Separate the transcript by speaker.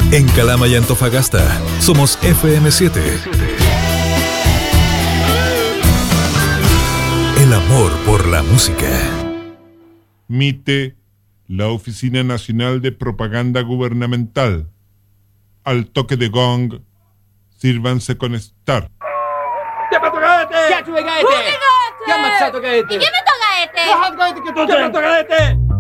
Speaker 1: En Calama y Antofagasta somos FM7. El amor por la música.
Speaker 2: MITE, la Oficina Nacional de Propaganda Gubernamental. Al toque de gong, sírvanse con Star.
Speaker 3: Chi ha fatto Gaete?
Speaker 4: Chi ha fatto Gaete?
Speaker 3: Chi ha ammazzato Gaete?
Speaker 4: Chi ha fatto Gaete?
Speaker 3: Chi ha fatto Gaete?